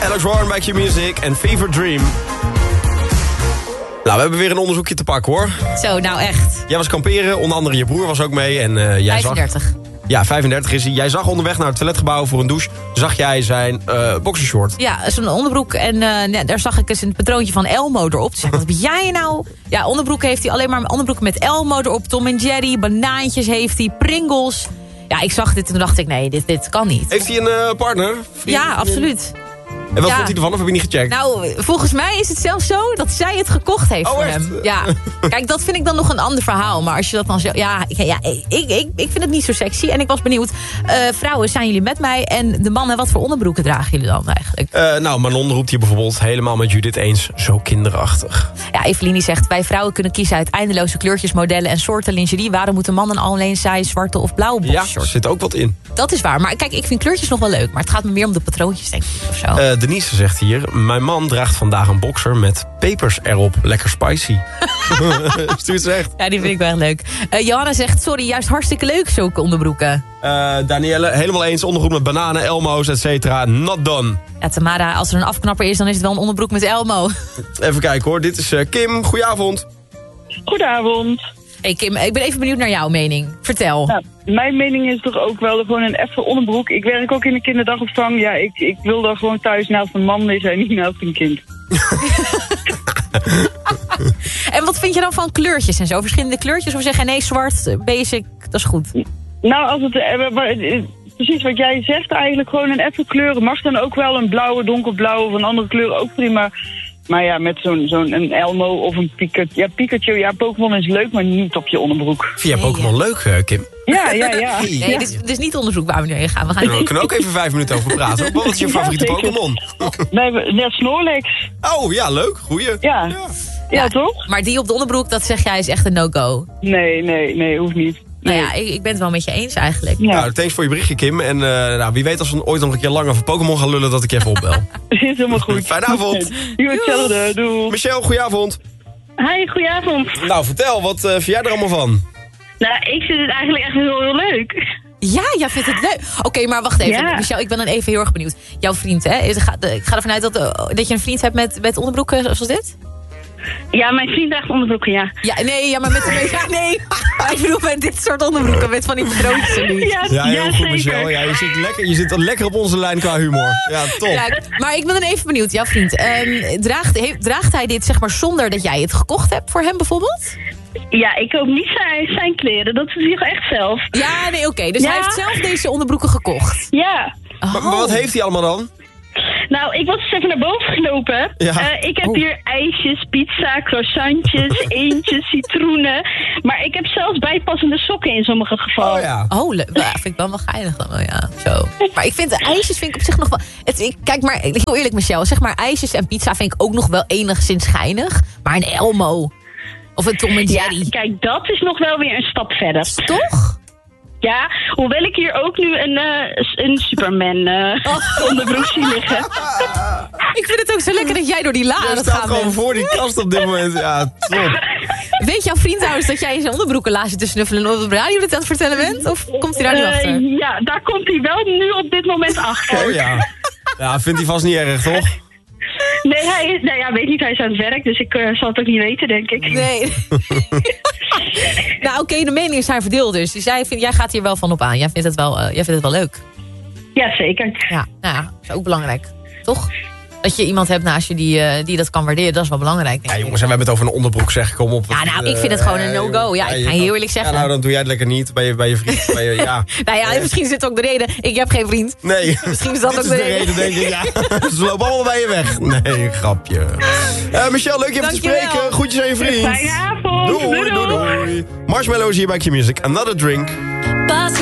Alex Warren bij Q-Music en Fever Dream. Nou, we hebben weer een onderzoekje te pakken, hoor. Zo, nou echt. Jij was kamperen, onder andere je broer was ook mee. En jij 35. Ja, 35 is hij. Jij zag onderweg naar het toiletgebouw voor een douche, zag jij zijn boxershort. Ja, zo'n onderbroek. En daar zag ik eens een patroontje van Elmo erop. Toen zei ik, wat ben jij nou? Ja, onderbroeken heeft hij alleen maar onderbroeken met Elmo erop. Tom en Jerry, banaantjes heeft hij, Pringles. Ja, ik zag dit en toen dacht ik, nee, dit kan niet. Heeft hij een partner? Vriend? Ja, absoluut. En wat vond hij ervan, of heb je niet gecheckt? Nou, volgens mij is het zelfs zo dat zij het gekocht heeft voor echt? hem. Ja. Kijk, dat vind ik dan nog een ander verhaal. Maar als je dat dan zo... Ja, ik vind het niet zo sexy. En ik was benieuwd, vrouwen, zijn jullie met mij? En de mannen, wat voor onderbroeken dragen jullie dan eigenlijk? Nou, Manon roept hier bijvoorbeeld helemaal met Judith eens zo kinderachtig. Ja, Eveline zegt, wij vrouwen kunnen kiezen uit eindeloze kleurtjes, modellen en soorten lingerie. Waarom moeten mannen alleen zij zwarte of blauwe boxershorts? Ja, er zit ook wat in. Dat is waar. Maar kijk, ik vind kleurtjes nog wel leuk. Maar het gaat me meer om de patroontjes, denk ik. Of zo. Denise zegt hier, mijn man draagt vandaag een boxer met pepers erop. Lekker spicy. Stuurt ze echt. Ja, die vind ik wel echt leuk. Johanna zegt, sorry, juist hartstikke leuk zulke onderbroeken. Danielle, helemaal eens. Onderbroek met bananen, Elmo's, et cetera. Not done. Ja, Tamara, als er een afknapper is, dan is het wel een onderbroek met Elmo. Even kijken hoor, dit is Kim. Goedenavond. Goedenavond. Hey Kim, ik ben even benieuwd naar jouw mening. Vertel. Nou, mijn mening is toch ook wel gewoon een effe onderbroek. Ik werk ook in de kinderdagopvang. Ja, ik wil daar gewoon thuis naast een man zijn en niet naast een kind. En wat vind je dan van kleurtjes en zo? Verschillende kleurtjes? Of zeggen nee, zwart, basic, dat is goed. Nou, als het... precies wat jij zegt, eigenlijk gewoon een effe kleur. Mag dan ook wel een blauwe, donkerblauwe of een andere kleur ook prima. Maar ja, met zo'n Elmo of een Pikachu. Ja, Pikachu, ja, Pokémon is leuk, maar niet op je onderbroek. Vind jij Pokémon leuk, Kim? Ja. Nee, dit is niet onderzoek waar we nu heen gaan. We kunnen ook even 5 minuten over praten. Wat is je favoriete Pokémon? Nee, Snorlax. Oh, ja, leuk. Goeie. Ja, toch? Maar die op de onderbroek, dat zeg jij is echt een no-go. Nee, hoeft niet. Nou ja, ik ben het wel met je eens eigenlijk. Ja. Nou, thanks voor je berichtje, Kim. En wie weet als we ooit nog een keer lang over Pokémon gaan lullen, dat ik je even opbel. Is helemaal goed. Fijne avond. Hetzelfde, doei. Michelle, goedenavond. Hi, goedenavond. Nou, vertel, wat vind jij er allemaal van? Nou, ik vind het eigenlijk echt heel leuk. Ja, jij vindt het leuk. Oké, maar wacht even. Ja. Michelle, ik ben dan even heel erg benieuwd. Jouw vriend, hè? Ik ga ervan uit dat je een vriend hebt met onderbroeken zoals dit? Ja, mijn vriend draagt onderbroeken, ja. Ja, maar met een nee. Ik bedoel, met dit soort onderbroeken, met van die patroontjes en nu. Ja, heel goed, zeker. Michelle. Ja, je zit lekker op onze lijn qua humor. Ja, top. Ja, maar ik ben dan even benieuwd, jouw vriend. Draagt hij dit zeg maar zonder dat jij het gekocht hebt voor hem bijvoorbeeld? Ja, ik koop niet zijn kleren. Dat doet hij echt zelf. Ja, nee, oké. Dus hij heeft zelf deze onderbroeken gekocht? Ja. Maar wat heeft hij allemaal dan? Nou, ik was dus even naar boven gelopen. Ja. Ik heb hier ijsjes, pizza, croissantjes, eentjes, citroenen. Maar ik heb zelfs bijpassende sokken in sommige gevallen. Oh ja. Oh, vind ik wel geinig dan wel, ja. Zo. Maar ik vind de ijsjes vind ik op zich nog wel... Kijk, maar heel eerlijk Michelle, zeg maar ijsjes en pizza vind ik ook nog wel enigszins geinig. Maar een Elmo of een Tom en Jerry. Ja, kijk, dat is nog wel weer een stap verder. Toch? Ja, hoewel ik hier ook nu een Superman onderbroek zie liggen. Ik vind het ook zo lekker dat jij door die la aan Je het staat gaan gewoon bent. voor die kast op dit moment. Ja, top. Weet jouw vriend trouwens dat jij in zijn onderbroeken la zit te snuffelen en op de radio dit aan het vertellen bent? Of komt hij daar nu achter? Ja, daar komt hij wel nu op dit moment achter. Oh ja. Ja, vindt hij vast niet erg, toch? Nee, weet niet, hij is aan het werk, dus ik zal het ook niet weten, denk ik. Nee. Nou oké, de meningen zijn verdeeld dus. Dus jij gaat hier wel van op aan. Jij vindt het wel leuk. Ja, zeker. Ja, nou ja, dat is ook belangrijk. Toch? Dat je iemand hebt naast je die dat kan waarderen, dat is wel belangrijk. Denk Ja, ik. jongens, en we hebben het over een onderbroek, zeg. Kom op. Ja, nou, ik vind het gewoon een no-go. Ja, ik ga heel eerlijk zeggen. Ja, nou, dan doe jij het lekker niet bij je vriend. Ja. Nou ja, misschien is het ook de reden. Ik heb geen vriend. Nee. Misschien is dat Dit ook is de de reden. reden, denk ik. Ja. Ze lopen allemaal bij je weg. Nee, grapje. Michelle, leuk je even te Dankjewel. spreken. Groetjes aan je vriend. Fijne avond. Doei. Marshmallows hier bij Q-Music. Another drink.